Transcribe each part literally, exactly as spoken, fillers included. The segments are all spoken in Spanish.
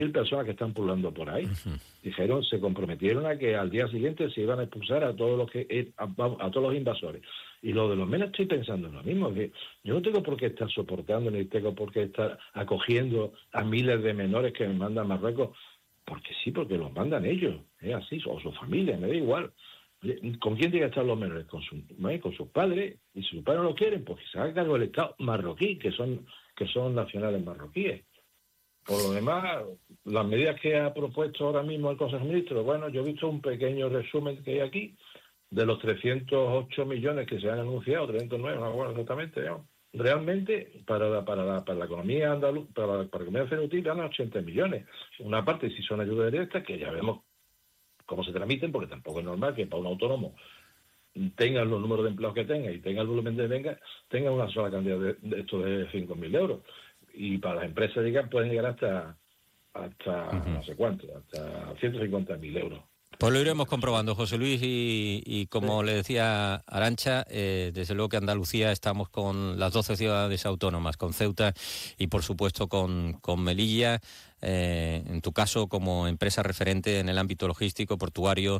mil personas que están pululando por ahí. Uh-huh. Dijeron, se comprometieron a que al día siguiente se iban a expulsar a todos los que a, a todos los invasores. Y lo de los menos estoy pensando en lo mismo, que yo no tengo por qué estar soportando, ni tengo por qué estar acogiendo a miles de menores que me mandan a Marruecos, porque sí, porque los mandan ellos, es así, o su familia, me da igual. ¿Con quién tienen que estar los menores? Con, su, con sus padres, y si sus padres no lo quieren, pues que se haga cargo del Estado marroquí, que son, que son nacionales marroquíes. Por lo demás, las medidas que ha propuesto ahora mismo el Consejo de Ministros, bueno, yo he visto un pequeño resumen que hay aquí, de los trescientos ocho millones que se han anunciado, trescientos nueve, no me acuerdo exactamente, ¿no? Realmente para la, para la, para la economía andaluz, para la, para la economía cerutil ganan ochenta millones. Una parte si son ayudas directas, que ya vemos cómo se tramiten, porque tampoco es normal que para un autónomo tengan los números de empleados que tenga y tenga el volumen de venga, tenga una sola cantidad de, de estos de cinco mil euros. Y para las empresas, digan, pueden llegar hasta, hasta uh-huh. no sé cuánto, hasta ciento cincuenta mil euros. Pues lo iremos comprobando, José Luis, y, y como sí. le decía Arantxa, eh, desde luego que Andalucía estamos con las doce ciudades autónomas, con Ceuta y por supuesto con, con Melilla, eh, en tu caso como empresa referente en el ámbito logístico, portuario,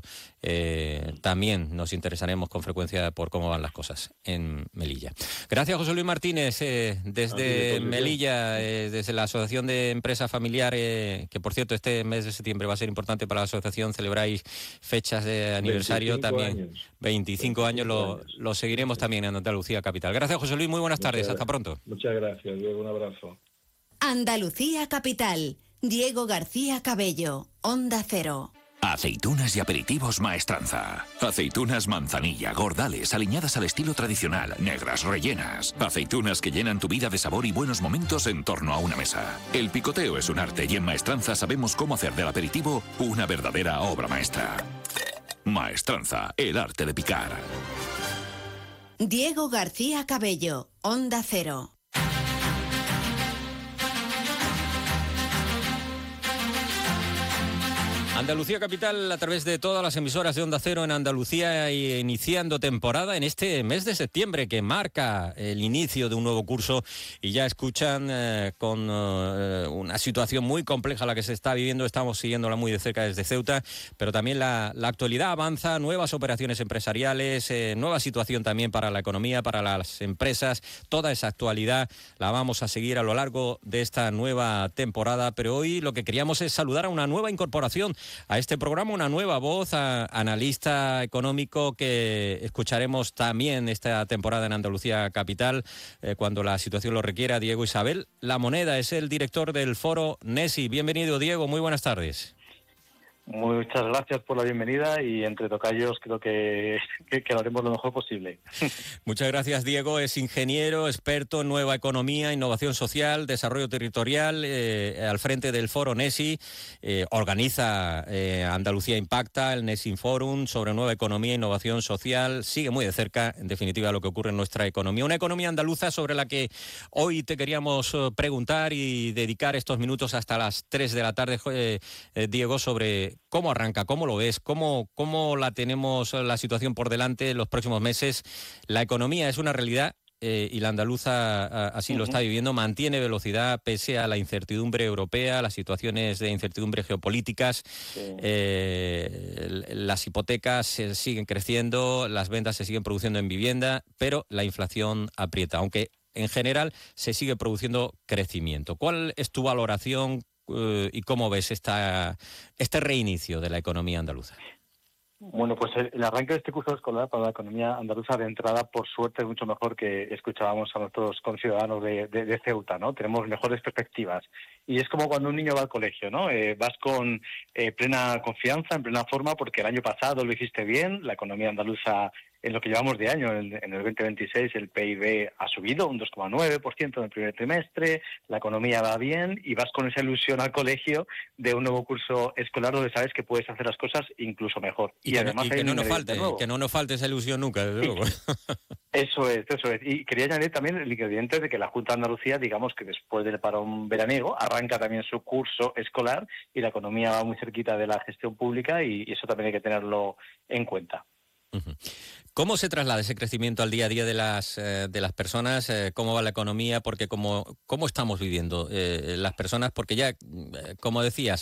eh, también nos interesaremos con frecuencia por cómo van las cosas en Melilla. Gracias, José Luis Martínez, eh, desde Melilla, eh, desde la Asociación de Empresas Familiares, que por cierto este mes de septiembre va a ser importante para la asociación, celebráis fechas de aniversario también, años. veinticinco, veinticinco años, lo, años, lo seguiremos sí. también en Andalucía Capital. Gracias, José Luis, muy buenas muchas tardes, gracias. Hasta pronto. Muchas gracias, Diego, un abrazo. Andalucía Capital, Diego García Cabello, Onda Cero. Aceitunas y aperitivos Maestranza. Aceitunas manzanilla, gordales, aliñadas al estilo tradicional, negras, rellenas. Aceitunas que llenan tu vida de sabor y buenos momentos en torno a una mesa. El picoteo es un arte y en Maestranza sabemos cómo hacer del aperitivo una verdadera obra maestra. Maestranza, el arte de picar. Diego García Cabello, Onda Cero. Andalucía Capital a través de todas las emisoras de Onda Cero en Andalucía y iniciando temporada en este mes de septiembre que marca el inicio de un nuevo curso y ya escuchan eh, con eh, una situación muy compleja la que se está viviendo, estamos siguiéndola muy de cerca desde Ceuta, pero también la, la actualidad avanza, nuevas operaciones empresariales, eh, nueva situación también para la economía, para las empresas, toda esa actualidad la vamos a seguir a lo largo de esta nueva temporada, pero hoy lo que queríamos es saludar a una nueva incorporación a este programa, una nueva voz, a, analista económico que escucharemos también esta temporada en Andalucía Capital, eh, cuando la situación lo requiera. Diego Isabel La Moneda es el director del foro NESI. Bienvenido, Diego, muy buenas tardes. Muchas gracias por la bienvenida y entre tocayos creo que, que, que lo haremos lo mejor posible. Muchas gracias, Diego. Es ingeniero, experto en nueva economía, innovación social, desarrollo territorial, eh, al frente del foro NESI. Eh, organiza eh, Andalucía Impacta, el NESI Forum sobre nueva economía e innovación social. Sigue muy de cerca, en definitiva, lo que ocurre en nuestra economía. Una economía andaluza sobre la que hoy te queríamos preguntar y dedicar estos minutos hasta las tres de la tarde, eh, eh, Diego, sobre cómo arranca, cómo lo ves, cómo, cómo la tenemos la situación por delante en los próximos meses. La economía es una realidad eh, y la andaluza a, así uh-huh. lo está viviendo, mantiene velocidad pese a la incertidumbre europea, las situaciones de incertidumbre geopolíticas, sí. eh, las hipotecas se siguen creciendo, las ventas se siguen produciendo en vivienda, pero la inflación aprieta, aunque en general se sigue produciendo crecimiento. ¿Cuál es tu valoración y cómo ves esta, este reinicio de la economía andaluza? Bueno, pues el, el arranque de este curso escolar para la economía andaluza de entrada, por suerte, es mucho mejor que escuchábamos a nuestros conciudadanos de, de, de Ceuta, ¿no? Tenemos mejores perspectivas. Y es como cuando un niño va al colegio, ¿no? Eh, vas con eh, plena confianza, en plena forma, porque el año pasado lo hiciste bien, la economía andaluza, en lo que llevamos de año, en, en el veinte veintiséis, el P I B ha subido un dos coma nueve por ciento en el primer trimestre, la economía va bien y vas con esa ilusión al colegio de un nuevo curso escolar donde sabes que puedes hacer las cosas incluso mejor. Y, y que, además no, y que no nos falte, que no nos falte esa ilusión nunca, desde luego. Eso es, eso es. Y quería añadir también el ingrediente de que la Junta de Andalucía, digamos que después del parón veraniego, arranca también su curso escolar y la economía va muy cerquita de la gestión pública y, y eso también hay que tenerlo en cuenta. Uh-huh. ¿Cómo se traslada ese crecimiento al día a día de las eh, de las personas? Eh, ¿Cómo va la economía? Porque cómo, cómo estamos viviendo eh, las personas, porque ya, eh, como decías,